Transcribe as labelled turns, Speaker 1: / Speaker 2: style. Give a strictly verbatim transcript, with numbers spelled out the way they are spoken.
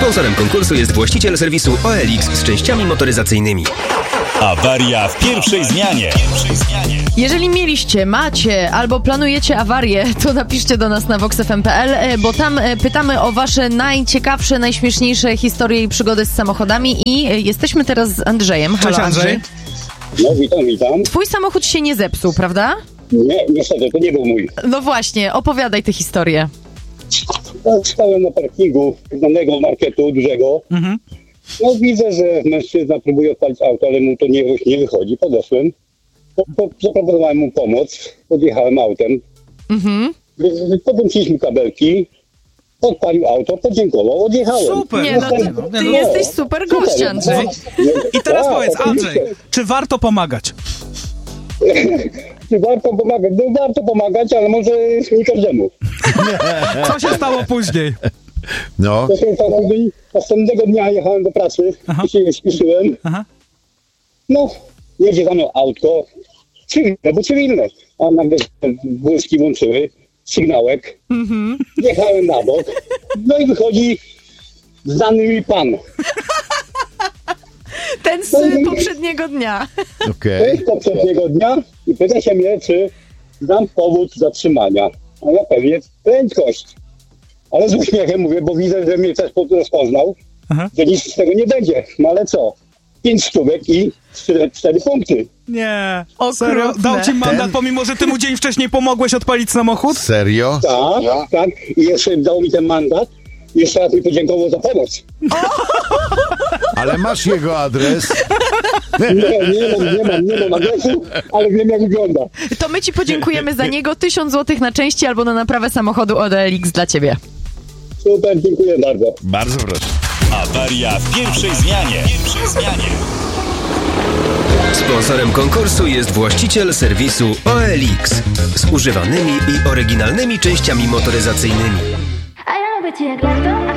Speaker 1: Sponsorem konkursu jest właściciel serwisu O L X z częściami motoryzacyjnymi.
Speaker 2: Awaria w pierwszej zmianie.
Speaker 3: Jeżeli mieliście, macie albo planujecie awarię, to napiszcie do nas na vox f m kropka p l, bo tam pytamy o wasze najciekawsze, najśmieszniejsze historie i przygody z samochodami i jesteśmy teraz z Andrzejem. Halo,
Speaker 4: Cześć, Andrzej.
Speaker 3: Andrzej.
Speaker 5: No witam, witam.
Speaker 3: Twój samochód się nie zepsuł, prawda?
Speaker 5: Nie, niestety, to nie był mój.
Speaker 3: No właśnie, opowiadaj tę historię.
Speaker 5: Stałem na parkingu znanego marketu dużego.
Speaker 4: Mhm.
Speaker 5: No widzę, że mężczyzna próbuje odpalić auto, ale mu to nie, nie wychodzi. Podeszłem. Po, po, zaproponowałem mu pomoc. Podjechałem autem.
Speaker 3: Mhm.
Speaker 5: Podłączyliśmy kabelki. Odpalił auto, podziękował, odjechałem.
Speaker 4: Super.
Speaker 3: Nie, no ty, ty
Speaker 4: no.
Speaker 3: jesteś super gość, Andrzej.
Speaker 4: I teraz
Speaker 5: Tak,
Speaker 4: powiedz,
Speaker 5: oczywiście.
Speaker 4: Andrzej, czy warto pomagać?
Speaker 5: Czy warto pomagać? No warto pomagać, ale może nie każdemu.
Speaker 4: Co się stało później?
Speaker 6: No,
Speaker 5: To się stało, gdy następnego dnia jechałem do pracy
Speaker 4: Aha.
Speaker 5: i się nie śpieszyłem.
Speaker 4: Aha.
Speaker 5: No, jedzie za mną autko, cywilne, bo cywilne. A nagle błyski włączyły, sygnałek.
Speaker 3: Mhm.
Speaker 5: Jechałem na bok, no i wychodzi znany mi pan.
Speaker 3: Ten z y, poprzedniego dnia.
Speaker 6: okej.
Speaker 5: Z poprzedniego dnia i pyta się mnie, czy znam powód zatrzymania. A ja pewnie prędkość. Ale z uśmiechem mówię, bo widzę, że mnie też rozpoznał,
Speaker 4: Aha.
Speaker 5: że nic z tego nie będzie. No ale co? Pięć stówek i cztery, cztery punkty.
Speaker 4: Nie.
Speaker 3: Okrutne.
Speaker 4: Serio? Dał ci mandat,
Speaker 6: Ten-
Speaker 4: pomimo że ty mu dzień wcześniej pomogłeś odpalić samochód?
Speaker 6: Serio?
Speaker 5: Tak, tak. I jeszcze dał mi ten mandat. I jeszcze raz mi podziękował za pomoc.
Speaker 6: Ale masz jego adres?
Speaker 5: Nie, nie mam, nie mam, nie mam adresu, ale wiem jak wygląda.
Speaker 3: To my ci podziękujemy za niego. Tysiąc złotych na części albo na naprawę samochodu od O L X dla ciebie.
Speaker 5: Super, dziękuję bardzo.
Speaker 6: Bardzo proszę.
Speaker 2: Awaria w pierwszej zmianie. Pierwszej zmianie.
Speaker 1: Sponsorem konkursu jest właściciel serwisu O L X z używanymi i oryginalnymi częściami motoryzacyjnymi.
Speaker 7: A ja lubię cię jak lato, a